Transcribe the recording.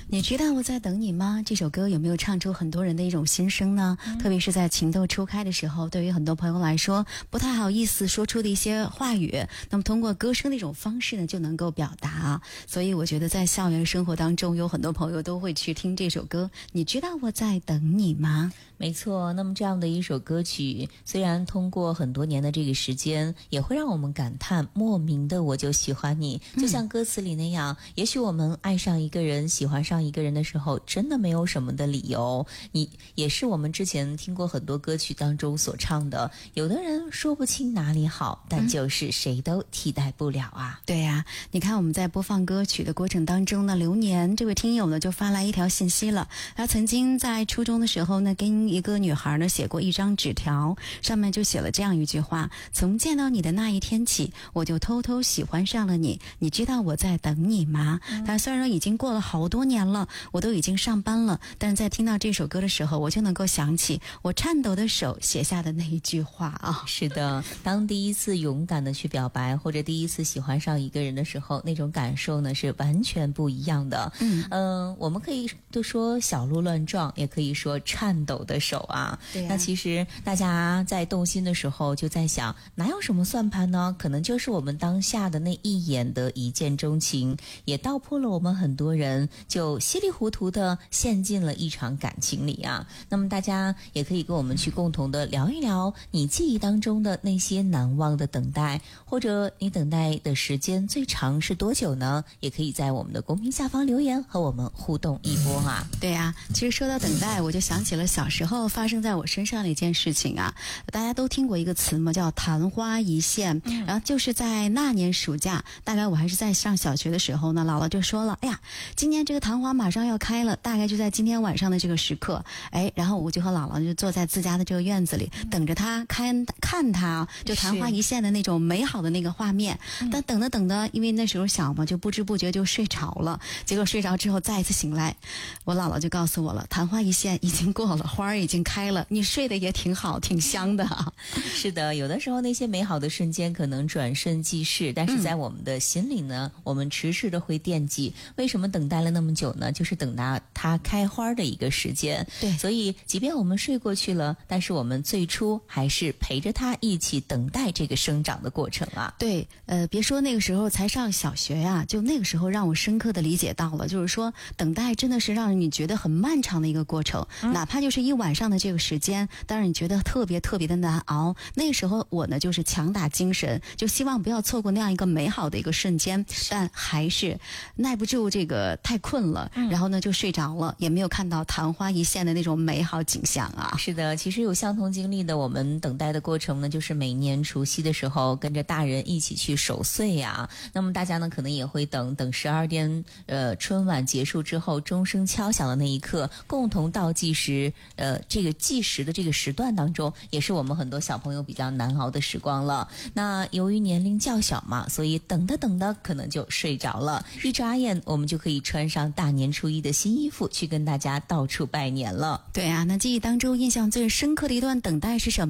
你知道我在等你吗？这首歌有没有唱出很多人的一种心声呢？特别是在情窦初开的时候，对于很多朋友来说不太好意思说出的一些话语，那么通过歌声的一种方式呢就能够表达。所以我觉得在校园生活当中有很多朋友都会去听这首歌。你知道我在等你吗？ 没错，那么这样的一首歌曲，虽然通过很多年的这个时间，也会让我们感叹莫名的我就喜欢你，就像歌词里那样，也许我们爱上一个人，喜欢上一个人的时候，真的没有什么的理由。你也是我们之前听过很多歌曲当中所唱的，有的人说不清哪里好，但就是谁都替代不了啊。 对呀，你看我们在播放歌曲的过程当中呢，流年这位听友呢就发来一条信息了。他曾经在初中的时候呢，跟一个女孩呢写过一张纸条，上面就写了这样一句话：从见到你的那一天起，我就偷偷喜欢上了你。你知道我在等你吗？他虽然说已经过了好多年了，我都已经上班了，但是在听到这首歌的时候，我就能够想起我颤抖的手写下的那一句话啊。 是的，当第一次勇敢的去表白，或者第一次喜欢上一个人的时候，那种感受呢是完全不一样的。我们可以都说小鹿乱撞，也可以说颤抖的手啊。 对啊， 那其实大家在动心的时候就在想，哪有什么算盘呢？可能就是我们当下的那一眼的一见钟情，也道破了我们很多人就稀里糊涂的陷进了一场感情里啊。那么大家也可以跟我们去共同的聊一聊你记忆当中的那些难忘的等待，或者你等待的时间最长是多久呢？也可以在我们的公屏下方留言和我们互动一波啊。 对啊，其实说到等待，我就想起了小时候发生在我身上的一件事情啊。大家都听过一个词嘛，叫昙花一现。然后就是在那年暑假，大概我还是在上小学的时候呢，姥姥就说了，哎呀，今年这个昙花马上要开了，大概就在今天晚上的这个时刻。然后我就和姥姥就坐在自家的这个院子里，等着它看它就昙花一现的那种美好的那个画面。但等着，因为那时候小嘛，就不知不觉就睡着了。结果睡着之后再一次醒来，我姥姥就告诉我了，昙花一现已经过了，花儿已经开了，你睡得也挺好，挺香的。 是的，有的时候那些美好的瞬间可能转瞬即逝，但是在我们的心里呢，我们迟迟的会惦记。为什么等待了那么久呢？就是等到它开花的一个时间。 对， 所以即便我们睡过去了，但是我们最初还是陪着它一起等待这个生长的过程啊。 对，别说那个时候才上小学呀，就那个时候让我深刻的理解到了，就是说等待真的是让你觉得很漫长的一个过程，哪怕就是一晚上的这个时间，当然你觉得特别特别的难熬。那个时候我呢就是强打精神，就希望不要错过那样一个美好的一个瞬间，但还是耐不住这个太困了，然后呢就睡着了，也没有看到昙花一现的那种美好景象啊。 是的，其实有相同经历的我们等待的过程呢，就是每年除夕的时候跟着大人一起去守岁呀。那么大家呢可能也会等12点春晚结束之后钟声敲响的那一刻，共同倒计时这个计时的这个时段当中，也是我们很多小朋友比较难熬的时光了。那由于年龄较小嘛，所以等的可能就睡着了，一眨眼我们就可以穿上大年初一的新衣服去跟大家到处拜年了。 对啊，那记忆当中印象最深刻的一段等待是什么？